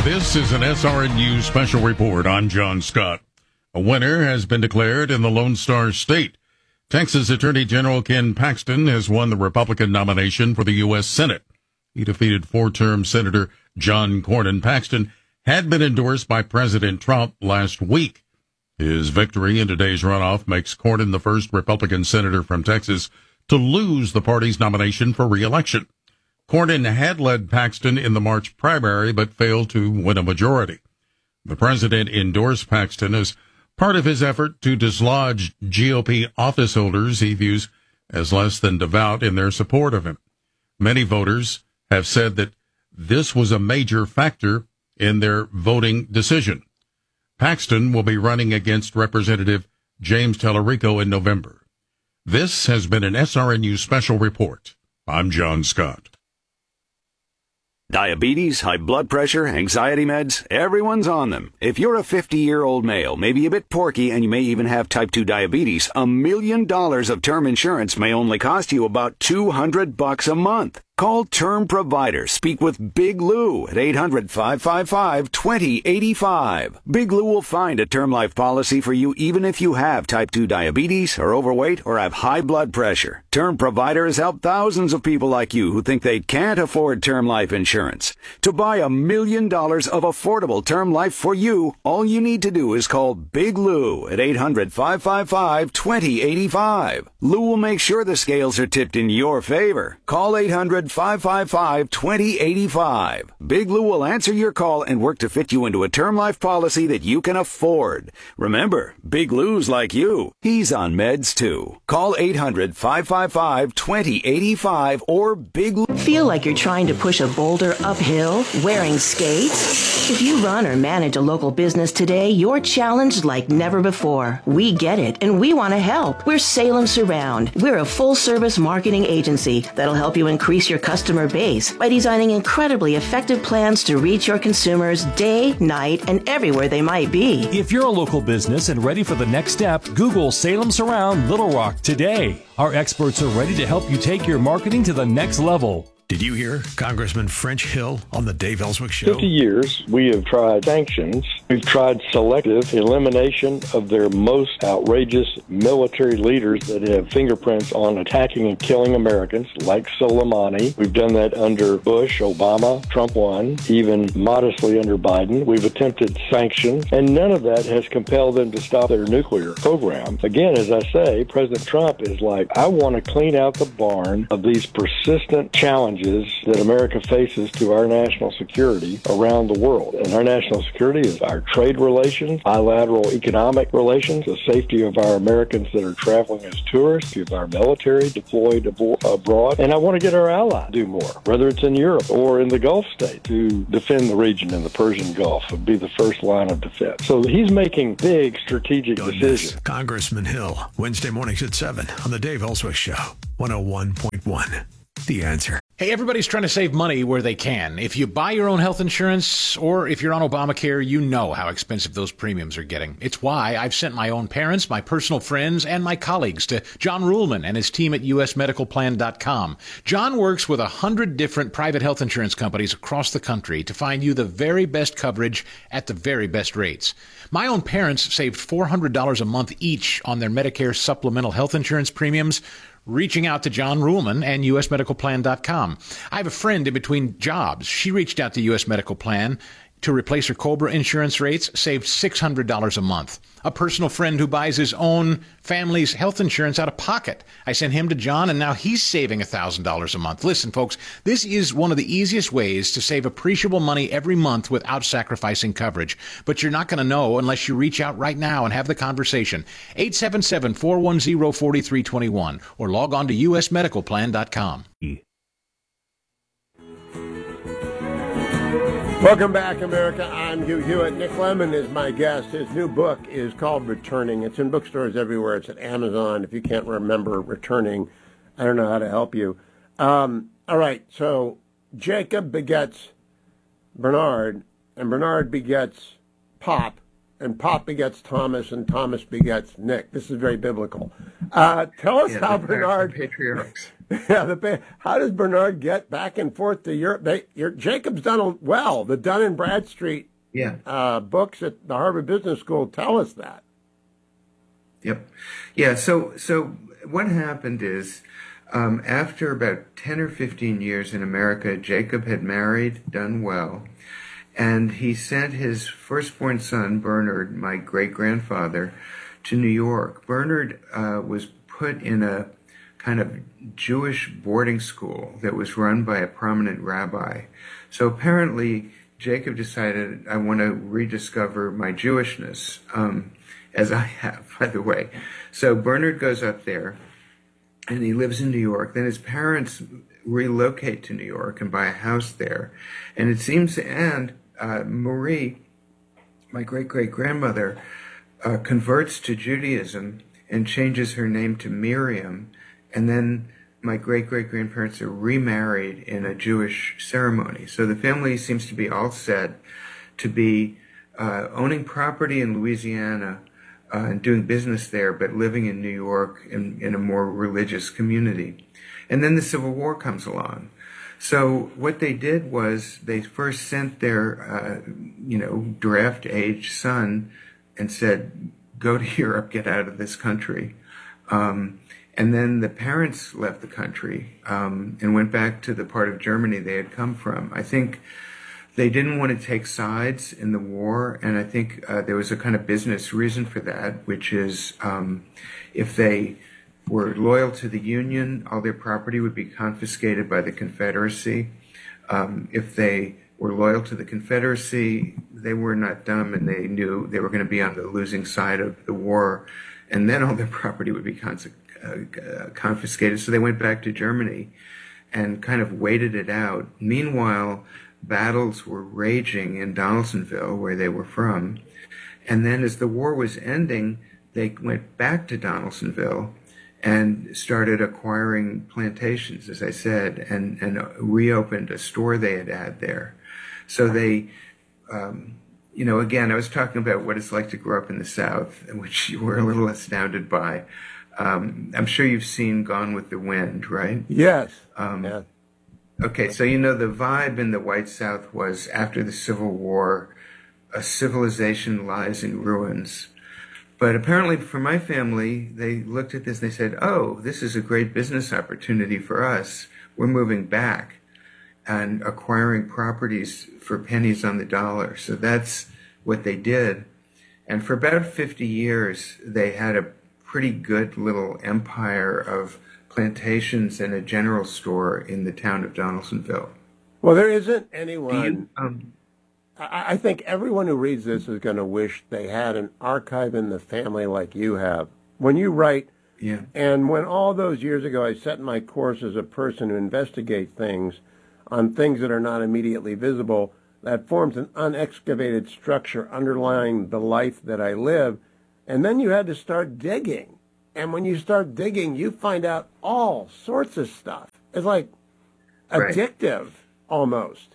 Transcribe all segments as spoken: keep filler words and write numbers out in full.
This is an S R N U special report. I'm John Scott. A winner has been declared in the Lone Star State. Texas Attorney General Ken Paxton has won the Republican nomination for the U S Senate. He defeated four-term Senator John Cornyn. Paxton had been endorsed by President Trump last week. His victory in today's runoff makes Cornyn the first Republican senator from Texas to lose the party's nomination for re-election. Cornyn had led Paxton in the March primary, but failed to win a majority. The president endorsed Paxton as part of his effort to dislodge G O P office holders he views as less than devout in their support of him. Many voters have said that this was a major factor in their voting decision. Paxton will be running against Representative James Tallarico in November. This has been an S R N U special report. I'm John Scott. Diabetes, high blood pressure, anxiety meds, everyone's on them. If you're a fifty-year-old male, maybe a bit porky, and you may even have type two diabetes, a million dollars of term insurance may only cost you about two hundred bucks a month. Call Term Provider. Speak with Big Lou at eight hundred, five five five, two zero eight five. Big Lou will find a term life policy for you even if you have type two diabetes, are overweight, or have high blood pressure. Term Provider has helped thousands of people like you who think they can't afford term life insurance. To buy a million dollars of affordable term life for you, all you need to do is call Big Lou at eight hundred, five five five, two zero eight five. Lou will make sure the scales are tipped in your favor. Call eight hundred, five five five, two zero eight five. Big Lou will answer your call and work to fit you into a term life policy that you can afford. Remember, Big Lou's like you. He's on meds too. Call eight hundred, five five five, two zero eight five or Big Lou. Feel like you're trying to push a boulder uphill wearing skates? If you run or manage a local business today, you're challenged like never before. We get it, and we want to help. We're Salem Surround. We're a full-service marketing agency that'll help you increase your customer base by designing incredibly effective plans to reach your consumers day, night, and everywhere they might be. If you're a local business and ready for the next step, Google Salem Surround Little Rock today. Our experts are ready to help you take your marketing to the next level. Did you hear Congressman French Hill on the Dave Ellswick Show? fifty years, we have tried sanctions. We've tried selective elimination of their most outrageous military leaders that have fingerprints on attacking and killing Americans, like Soleimani. We've done that under Bush, Obama, Trump one, even modestly under Biden. We've attempted sanctions, and none of that has compelled them to stop their nuclear program. Again, as I say, President Trump is like, I want to clean out the barn of these persistent challenges that America faces to our national security around the world. And our national security is our trade relations, bilateral economic relations, the safety of our Americans that are traveling as tourists, of our military deployed abroad. And I want to get our allies to do more, whether it's in Europe or in the Gulf states, to defend the region in the Persian Gulf would be the first line of defense. So he's making big strategic Don't decisions. miss Congressman Hill, Wednesday mornings at seven on the Dave Ellswick Show, one oh one point one. The Answer. Hey, everybody's trying to save money where they can. If you buy your own health insurance or if you're on Obamacare, you know how expensive those premiums are getting. It's why I've sent my own parents, my personal friends, and my colleagues to John Ruhlman and his team at U S medical plan dot com. John works with a hundred different private health insurance companies across the country to find you the very best coverage at the very best rates. My own parents saved four hundred dollars a month each on their Medicare supplemental health insurance premiums, reaching out to John Ruhlman and U S medical plan dot com. I have a friend in between jobs. She reached out to U S Medical Plan to replace her COBRA insurance rates, saved six hundred dollars a month. A personal friend who buys his own family's health insurance out of pocket. I sent him to John, and now he's saving one thousand dollars a month. Listen, folks, this is one of the easiest ways to save appreciable money every month without sacrificing coverage. But you're not going to know unless you reach out right now and have the conversation. eight seven seven, four one zero, four three two one or log on to U S medical plan dot com. Welcome back, America. I'm Hugh Hewitt. Nick Lemon is my guest. His new book is called Returning. It's in bookstores everywhere. It's at Amazon. If you can't remember Returning, I don't know how to help you. Um, all right, so Jacob begets Bernard, and Bernard begets Pop, and Pop begets Thomas, and Thomas begets Nick. This is very biblical. Uh, tell us yeah, how the Bernard... patriarchs. Yeah, the, how does Bernard get back and forth to Europe? They, your, Jacob's done well. The Dun and Bradstreet yeah. uh, books at the Harvard Business School tell us that. Yep. Yeah, so so what happened is, um, after about ten or fifteen years in America, Jacob had married, done well, and he sent his firstborn son, Bernard, my great-grandfather, to New York. Bernard uh, was put in a kind of Jewish boarding school that was run by a prominent rabbi. So apparently, Jacob decided, I want to rediscover my Jewishness, um, as I have, by the way. So Bernard goes up there, and he lives in New York. Then his parents relocate to New York and buy a house there. And it seems, and uh, Marie, my great-great-grandmother, uh, converts to Judaism and changes her name to Miriam. And then my great-great-grandparents are remarried in a Jewish ceremony. So the family seems to be all set to be uh, owning property in Louisiana uh, and doing business there, but living in New York in, in a more religious community. And then the Civil War comes along. So what they did was they first sent their, uh, you know, draft-age son and said, go to Europe, get out of this country. Um, And then the parents left the country um, and went back to the part of Germany they had come from. I think they didn't want to take sides in the war, and I think uh, there was a kind of business reason for that, which is um, if they were loyal to the Union, all their property would be confiscated by the Confederacy. Um, if they were loyal to the Confederacy, they were not dumb, and they knew they were going to be on the losing side of the war, and then all their property would be confiscated. Uh, confiscated. So they went back to Germany and kind of waited it out. Meanwhile, battles were raging in Donaldsonville, where they were from. And then as the war was ending, they went back to Donaldsonville and started acquiring plantations, as I said, and, and reopened a store they had had there. So they, um, you know, again, I was talking about what it's like to grow up in the South, which you were a little astounded by. Um, I'm sure you've seen Gone with the Wind, right? Yes. Um, yeah. Okay, so you know the vibe in the White South was after the Civil War, a civilization lies in ruins. But apparently for my family, they looked at this and they said, oh, this is a great business opportunity for us. We're moving back and acquiring properties for pennies on the dollar. So that's what they did. And for about fifty years, they had a pretty good little empire of plantations and a general store in the town of Donaldsonville. Well, there isn't anyone. You, um, I, I think everyone who reads this is going to wish they had an archive in the family like you have. When you write, yeah. And when all those years ago I set my course as a person who investigates things on things that are not immediately visible, that forms an unexcavated structure underlying the life that I live. And then you had to start digging. And when you start digging, you find out all sorts of stuff. It's like addictive, right. Almost.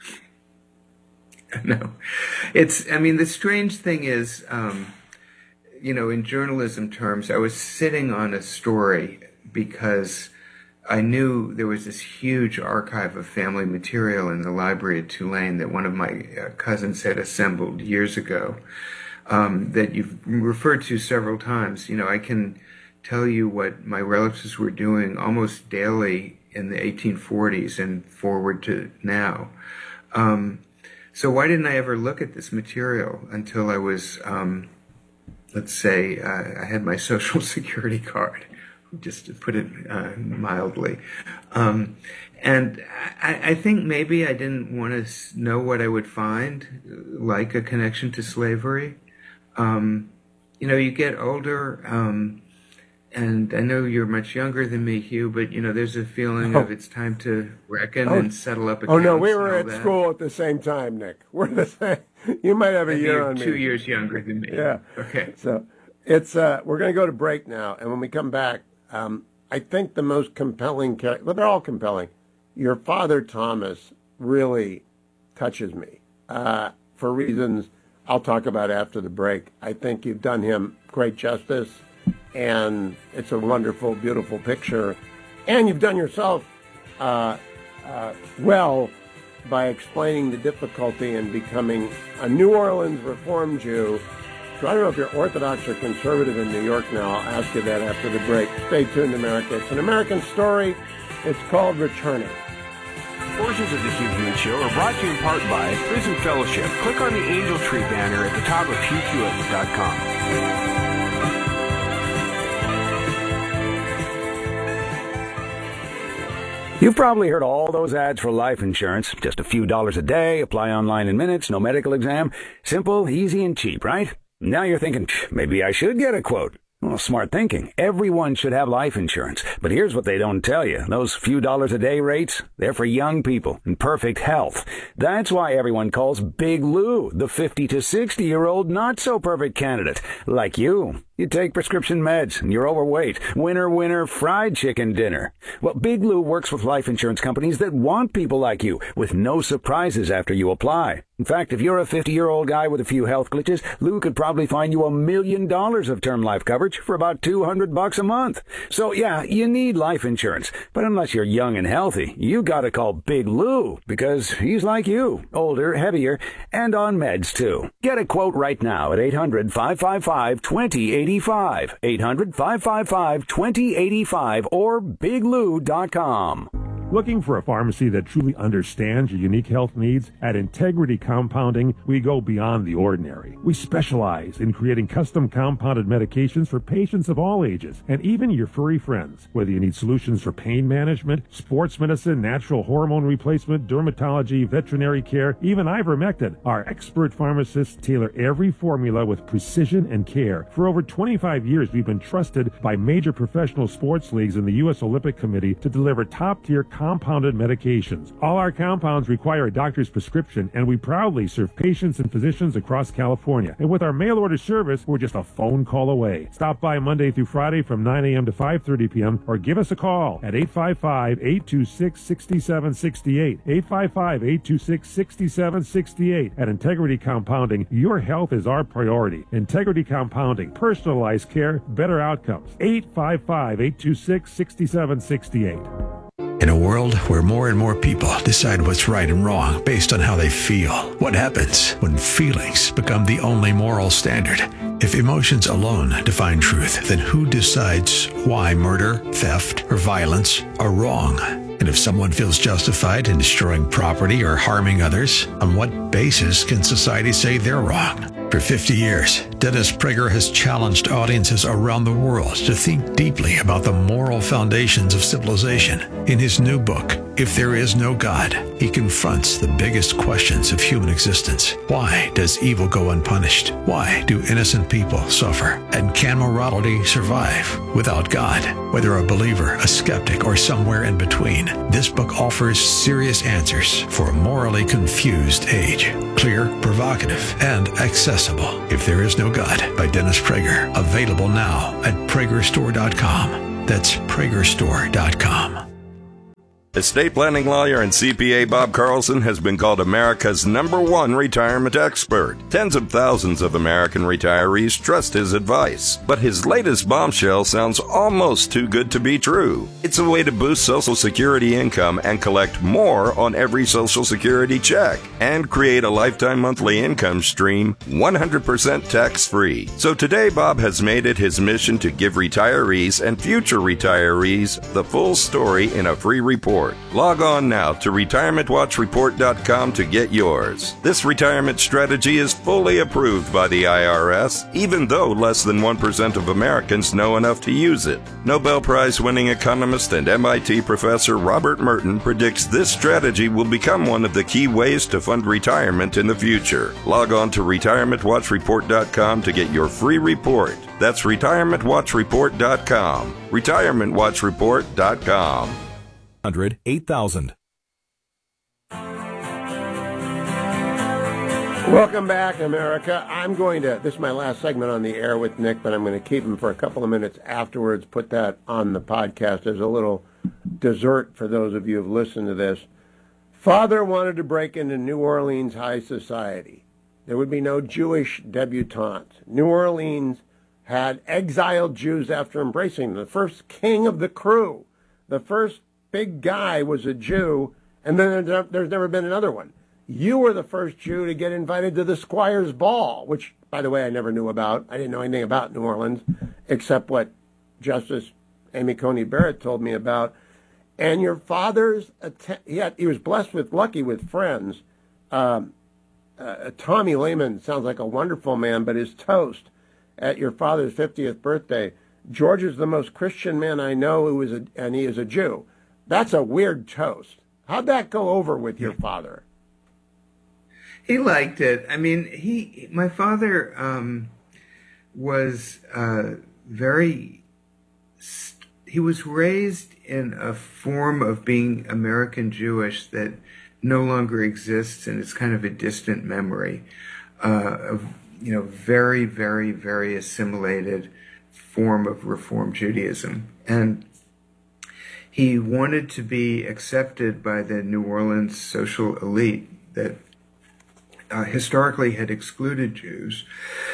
No. It's, I mean, the strange thing is, um, you know, in journalism terms, I was sitting on a story because I knew there was this huge archive of family material in the library at Tulane that one of my uh, cousins had assembled years ago. Um, that you've referred to several times. You know, I can tell you what my relatives were doing almost daily in the eighteen forties and forward to now. Um, so why didn't I ever look at this material until I was, um, let's say, uh, I had my Social Security card, just to put it uh, mildly. Um, and I, I think maybe I didn't want to know what I would find, like a connection to slavery. Um, you know, you get older, um, and I know you're much younger than me, Hugh, but, you know, there's a feeling oh. of it's time to reckon oh. and settle up accounts. Oh, no, we were at that. school at the same time, Nick. We're the same. You might have a and year you're on me. two years younger than me. Yeah. Okay. So it's uh, we're going to go to break now, and when we come back, um, I think the most compelling character, well, they're all compelling. Your father, Thomas, really touches me uh, for reasons I'll talk about after the break. I think you've done him great justice, and it's a wonderful, beautiful picture. And you've done yourself uh, uh, well by explaining the difficulty in becoming a New Orleans Reform Jew. So I don't know if you're Orthodox or conservative in New York now. I'll ask you that after the break. Stay tuned, America. It's an American story. It's called Returning. Portions of the Hugh Hewitt Show are brought to you in part by Prison Fellowship. Click on the Angel Tree banner at the top of hugh hewitt dot com. You've probably heard all those ads for life insurance. Just a few dollars a day, apply online in minutes, no medical exam. Simple, easy, and cheap, right? Now you're thinking, maybe I should get a quote. Well, smart thinking. Everyone should have life insurance. But here's what they don't tell you. Those few dollars a day rates, they're for young people in perfect health. That's why everyone calls Big Lou the fifty to sixty-year-old not-so-perfect candidate. Like you. You take prescription meds, and you're overweight. Winner, winner, fried chicken dinner. Well, Big Lou works with life insurance companies that want people like you, with no surprises after you apply. In fact, if you're a fifty-year-old guy with a few health glitches, Lou could probably find you a million dollars of term life coverage for about two hundred bucks a month. So, yeah, you need life insurance. But unless you're young and healthy, you gotta call Big Lou, because he's like you, older, heavier, and on meds, too. Get a quote right now at eight hundred, five five five, two zero eight five, eight hundred, five five five, two zero eight five, or big lou dot com. Looking for a pharmacy that truly understands your unique health needs? At Integrity Compounding, we go beyond the ordinary. We specialize in creating custom compounded medications for patients of all ages, and even your furry friends. Whether you need solutions for pain management, sports medicine, natural hormone replacement, dermatology, veterinary care, even ivermectin, our expert pharmacists tailor every formula with precision and care. For over twenty-five years, we've been trusted by major professional sports leagues and the U S Olympic Committee to deliver top-tier compounded medications. All our compounds require a doctor's prescription, and we proudly serve patients and physicians across California. And with our mail-order service, we're just a phone call away. Stop by Monday through Friday from nine a.m. to five thirty p.m. or give us a call at eight five five, eight two six, six seven six eight, eight five five, eight two six, six seven six eight. At Integrity Compounding, your health is our priority. Integrity Compounding, personalized care, better outcomes. eight five five, eight two six, six seven six eight. In a world where more and more people decide what's right and wrong based on how they feel, what happens when feelings become the only moral standard? If emotions alone define truth, then who decides why murder, theft, or violence are wrong? And if someone feels justified in destroying property or harming others, on what basis can society say they're wrong? For fifty years, Dennis Prager has challenged audiences around the world to think deeply about the moral foundations of civilization. In his new book, If There Is No God, he confronts the biggest questions of human existence. Why does evil go unpunished? Why do innocent people suffer? And can morality survive without God? Whether a believer, a skeptic, or somewhere in between, this book offers serious answers for a morally confused age. Clear, provocative, and accessible. If There Is No God by Dennis Prager. Available now at prager store dot com. That's prager store dot com. Estate planning lawyer and C P A Bob Carlson has been called America's number one retirement expert. Tens of thousands of American retirees trust his advice. But his latest bombshell sounds almost too good to be true. It's a way to boost Social Security income and collect more on every Social Security check and create a lifetime monthly income stream one hundred percent tax-free. So today, Bob has made it his mission to give retirees and future retirees the full story in a free report. Log on now to retirement watch report dot com to get yours. This retirement strategy is fully approved by the I R S, even though less than one percent of Americans know enough to use it. Nobel Prize-winning economist and M I T professor Robert Merton predicts this strategy will become one of the key ways to fund retirement in the future. Log on to retirement watch report dot com to get your free report. That's retirement watch report dot com. retirement watch report dot com. Hundred eight thousand. Welcome back, America. I'm going to, this is my last segment on the air with Nick, but I'm going to keep him for a couple of minutes afterwards, put that on the podcast as a little dessert for those of you who've listened to this. Father wanted to break into New Orleans high society. there would be no Jewish debutantes. New Orleans had exiled Jews after embracing them. The first king of the crew, the first big guy was a Jew, and then there's never been another one. You were the first Jew to get invited to the Squire's Ball, which, by the way, I never knew about. I didn't know anything about New Orleans, except what Justice Amy Coney Barrett told me about. And your father's, he, had, he was blessed with, lucky with friends. Um, uh, Tommy Lehman sounds like a wonderful man, but his toast at your father's fiftieth birthday, George is the most Christian man I know, who is a, and he is a Jew. That's a weird toast. How'd that go over with your father? He liked it. I mean, he, my father um, was uh, very, he was raised in a form of being American Jewish that no longer exists, and it's kind of a distant memory uh, of, you know, very, very, very assimilated form of Reform Judaism. And he wanted to be accepted by the New Orleans social elite that uh, historically had excluded Jews.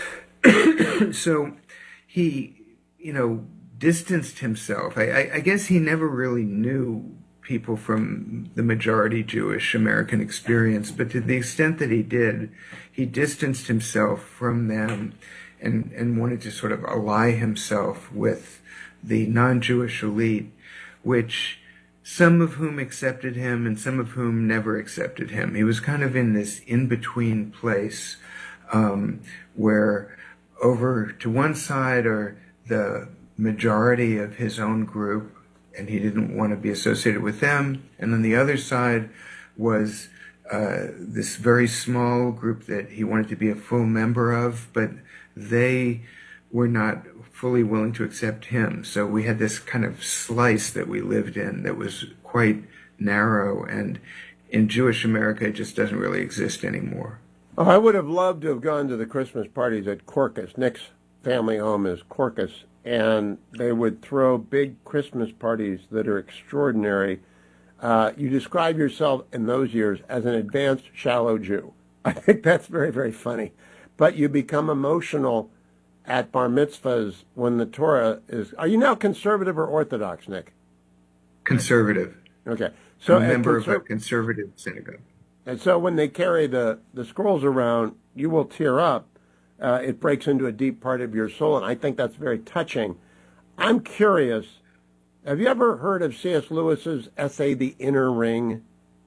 So he, you know, distanced himself. I, I, I guess he never really knew people from the majority Jewish American experience, but to the extent that he did, he distanced himself from them and, and wanted to sort of ally himself with the non-Jewish elite, which some of whom accepted him and some of whom never accepted him. He was kind of in this in-between place um, where over to one side are the majority of his own group, and he didn't want to be associated with them. And on the other side was uh, this very small group that he wanted to be a full member of, but they were not fully willing to accept him. So we had this kind of slice that we lived in that was quite narrow, and in Jewish America it just doesn't really exist anymore. Oh, I would have loved to have gone to the Christmas parties at Corcus. Nick's family home is Corcus, and they would throw big Christmas parties that are extraordinary. Uh, you describe yourself in those years as an advanced shallow Jew. I think that's very, very funny. But you become emotional at bar mitzvahs when the Torah is... Are you now conservative or Orthodox, Nick? Conservative. Okay. So I'm a member conser- of a conservative synagogue. And so when they carry the, the scrolls around, you will tear up. Uh, it breaks into a deep part of your soul, and I think that's very touching. I'm curious, have you ever heard of C S. Lewis's essay, The Inner Ring?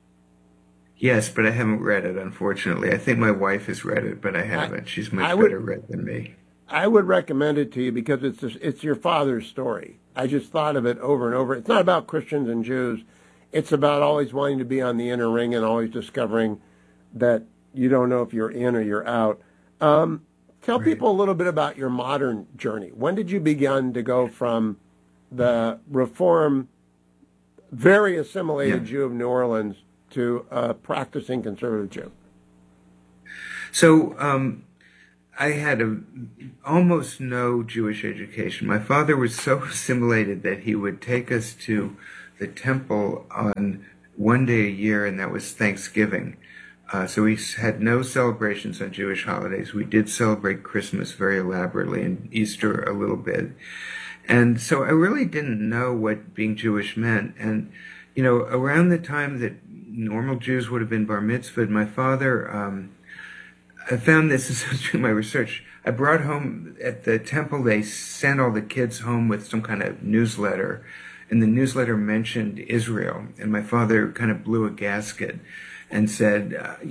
Yes, but I haven't read it, unfortunately. I think my wife has read it, but I haven't. She's much I would, better read than me. I would recommend it to you because it's just, it's your father's story. I just thought of it over and over. It's not about Christians and Jews. It's about always wanting to be on the inner ring and always discovering that you don't know if you're in or you're out. Um, tell right. people a little bit about your modern journey. When did you begin to go from the Reform, very assimilated yeah. Jew of New Orleans to a practicing conservative Jew? So um, I had a, almost no Jewish education. My father was so assimilated that he would take us to the temple on one day a year, and that was Thanksgiving. Uh, so we had no celebrations on Jewish holidays. We did celebrate Christmas very elaborately and Easter a little bit. And so I really didn't know what being Jewish meant. And, you know, around the time that normal Jews would have been bar mitzvahed, my father, um, I found this as I was doing my research. I brought home, at the temple, they sent all the kids home with some kind of newsletter. And the newsletter mentioned Israel. And my father kind of blew a gasket and said, uh,